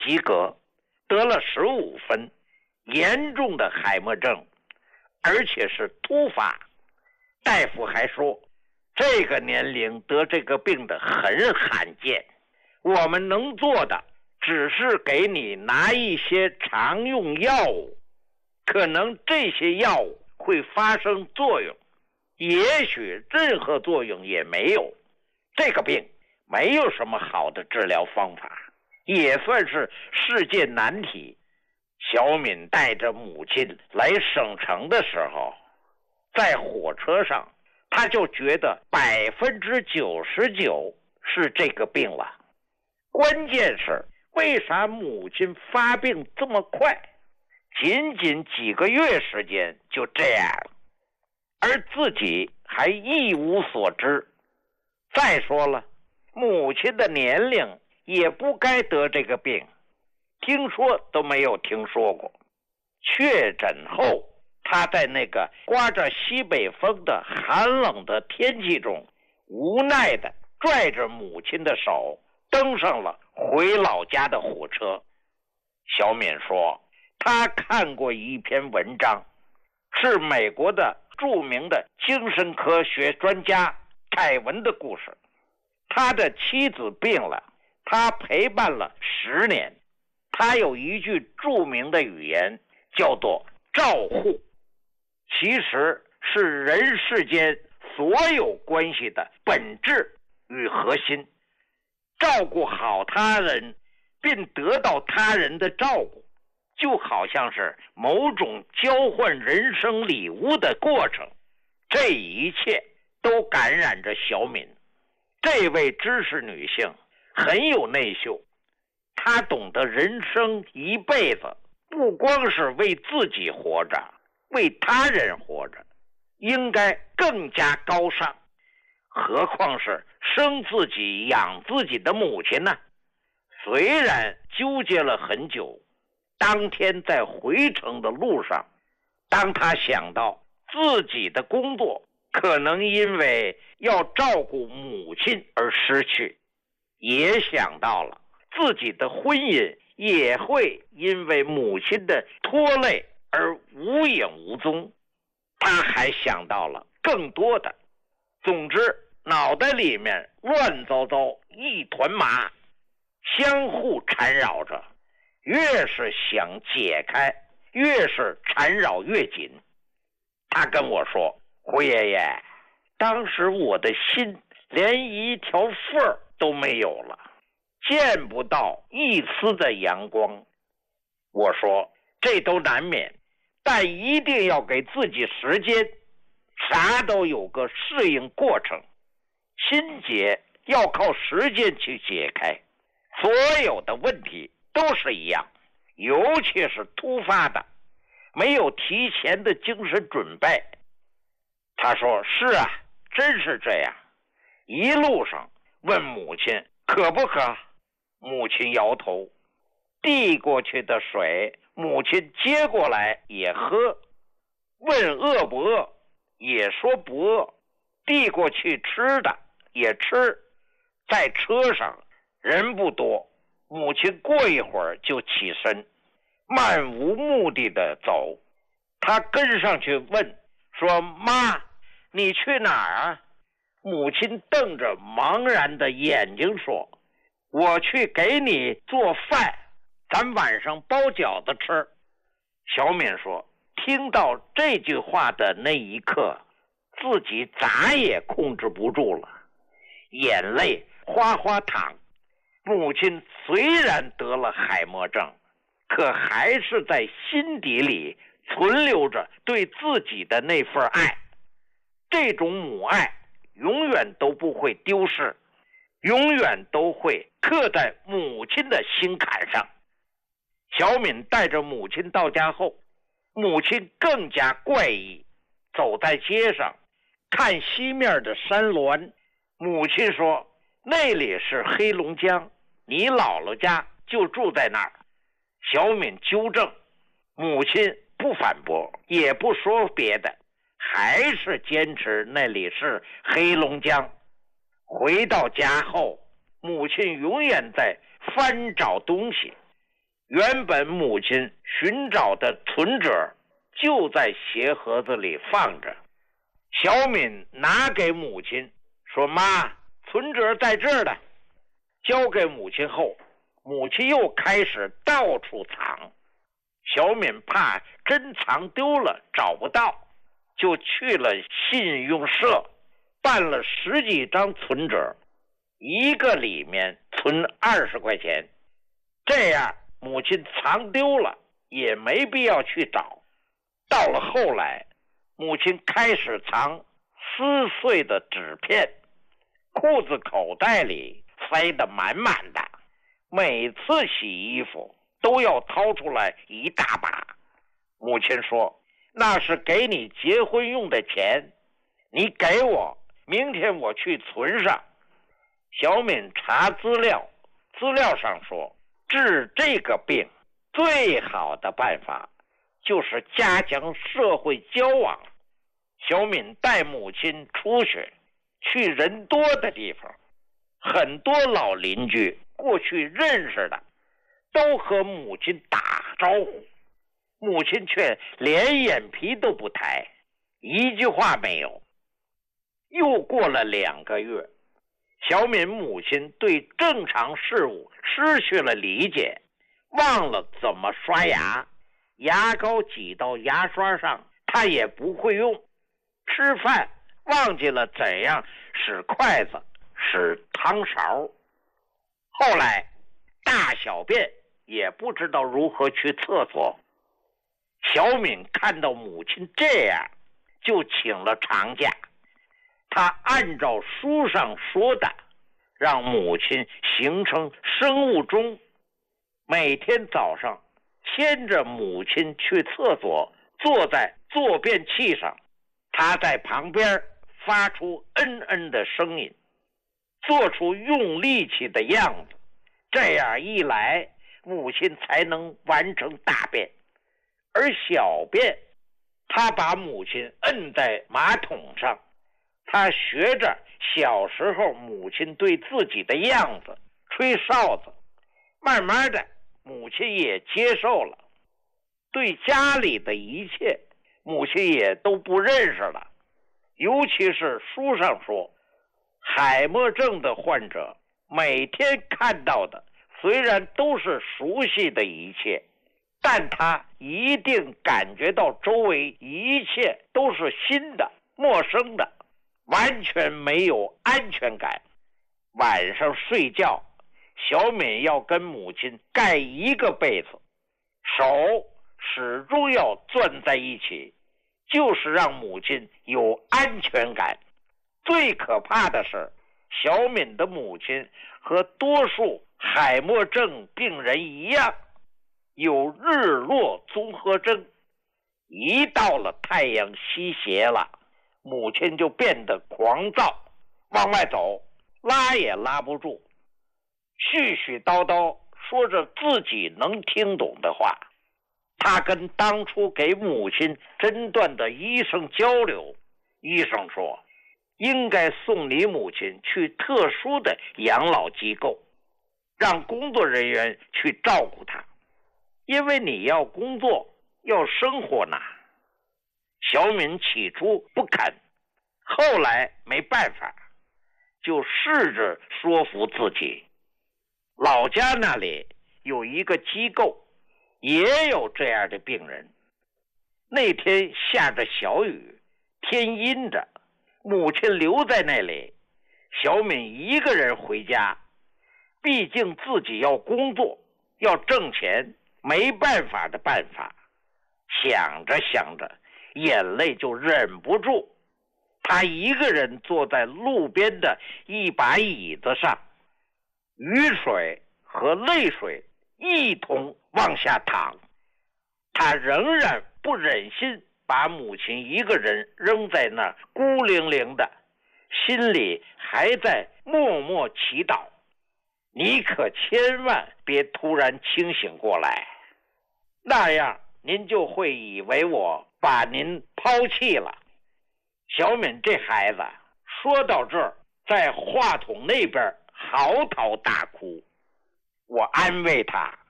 及格，得了15分，严重的海默症，而且是突发。大夫还说，这个年龄得这个病的很罕见，我们能做的只是给你拿一些常用药物，可能这些药物会发生作用，也许任何作用也没有。这个病没有什么好的治疗方法，也算是世界难题。小敏带着母亲来省城的时候，在火车上，他就觉得99%是这个病了。关键是为啥母亲发病这么快，仅仅几个月时间就这样了，而自己还一无所知。再说了，母亲的年龄也不该得这个病，听说都没有听说过。确诊后，他在那个刮着西北风的寒冷的天气中，无奈地拽着母亲的手，登上了回老家的火车。小敏说，他看过一篇文章，是美国的著名的精神科学专家凯文的故事。他的妻子病了，他陪伴了10年。他有一句著名的语言叫做照护，其实是人世间所有关系的本质与核心。照顾好他人并得到他人的照顾，就好像是某种交换人生礼物的过程。这一切都感染着小敏。这位知识女性很有内秀，她懂得人生一辈子不光是为自己活着，为他人活着，应该更加高尚。何况是生自己养自己的母亲呢？虽然纠结了很久，当天在回程的路上，当他想到自己的工作可能因为要照顾母亲而失去，也想到了自己的婚姻也会因为母亲的拖累而无影无踪。他还想到了更多的，总之脑袋里面乱糟糟一团麻，相互缠绕着，越是想解开，越是缠绕越紧。他跟我说，胡爷爷，当时我的心连一条缝都没有了，见不到一丝的阳光。我说，这都难免，但一定要给自己时间，啥都有个适应过程，心结要靠时间去解开。所有的问题都是一样，尤其是突发的，没有提前的精神准备。他说，是啊，真是这样。一路上问母亲渴不渴，母亲摇头。递过去的水，母亲接过来也喝。问饿不饿，也说不饿。递过去吃的也吃。在车上人不多，母亲过一会儿就起身，漫无目的的走。他跟上去问说，妈，你去哪儿啊？母亲瞪着茫然的眼睛说，我去给你做饭，咱晚上包饺子吃。小敏说，听到这句话的那一刻，自己咋也控制不住了，眼泪哗哗淌。母亲虽然得了海默症，可还是在心底里存留着对自己的那份爱。这种母爱永远都不会丢失，永远都会刻在母亲的心坎上。小敏带着母亲到家后，母亲更加怪异。走在街上，看西面的山峦，母亲说，那里是黑龙江，你姥姥家就住在那儿。小敏纠正，母亲不反驳，也不说别的，还是坚持那里是黑龙江。回到家后，母亲永远在翻找东西， 原本母亲寻找的存折就在鞋盒子里放着。小敏拿给母亲说：“妈，存折在这儿呢。”交给母亲后，母亲又开始到处藏。小敏怕真藏丢了找不到，就去了信用社，办了10几张存折，一个里面存20块钱。这样母亲藏丢了也没必要去找。到了后来，母亲开始藏撕碎的纸片，裤子口袋里塞得满满的，每次洗衣服都要掏出来一大把。母亲说：“那是给你结婚用的钱，你给我，明天我去存上。”小敏查资料，资料上说，治这个病最好的办法就是加强社会交往。小敏带母亲出去人多的地方，很多老邻居过去认识的都和母亲打招呼，母亲却连眼皮都不抬，一句话没有。又过了2个月，小敏母亲对正常事物失去了理解，忘了怎么刷牙，牙膏挤到牙刷上她也不会用，吃饭忘记了怎样使筷子使汤勺。后来大小便也不知道如何去厕所。小敏看到母亲这样，就请了长假。她按照书上说的，让母亲形成生物钟，每天早上牵着母亲去厕所，坐在坐便器上，她在旁边发出嗯嗯的声音，做出用力气的样子。这样一来，母亲才能完成大便。而小便，他把母亲摁在马桶上，他学着小时候母亲对自己的样子，吹哨子。慢慢的，母亲也接受了，对家里的一切，母亲也都不认识了。尤其是书上说，海默症的患者每天看到的虽然都是熟悉的一切，但他一定感觉到周围一切都是新的、陌生的，完全没有安全感。晚上睡觉，小敏要跟母亲盖一个被子，手始终要攥在一起，就是让母亲有安全感。最可怕的是，小敏的母亲和多数海默症病人一样，有日落综合征。一到了太阳西斜了，母亲就变得狂躁，往外走拉也拉不住，絮絮叨叨说着自己能听懂的话。他跟当初给母亲诊断的医生交流，医生说应该送你母亲去特殊的养老机构，让工作人员去照顾她，因为你要工作要生活呢。小敏起初不肯，后来没办法，就试着说服自己。老家那里有一个机构，也有这样的病人。那天下着小雨，天阴着，母亲留在那里，小敏一个人回家。毕竟自己要工作，要挣钱，没办法的办法。想着想着，眼泪就忍不住。他一个人坐在路边的一把椅子上，雨水和泪水一同往下淌。他仍然不忍心把母亲一个人扔在那儿孤零零的，心里还在默默祈祷，你可千万别突然清醒过来，那样您就会以为我把您抛弃了。小敏这孩子说到这儿，在话筒那边嚎啕大哭。我安慰他，